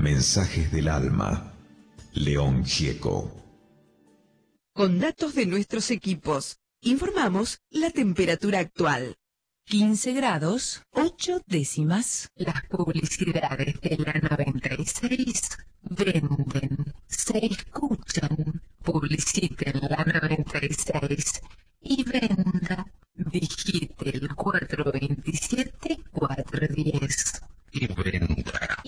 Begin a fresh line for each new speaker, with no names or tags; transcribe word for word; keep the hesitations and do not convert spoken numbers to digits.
Mensajes del alma. León Gieco.
Con datos de nuestros equipos, informamos la temperatura actual. quince grados, ocho décimas.
Las publicidades de la noventa y seis venden, se escuchan. Publiciten la noventa y seis y venda. Digite el cuatro veintisiete cuatro diez.
Y venda.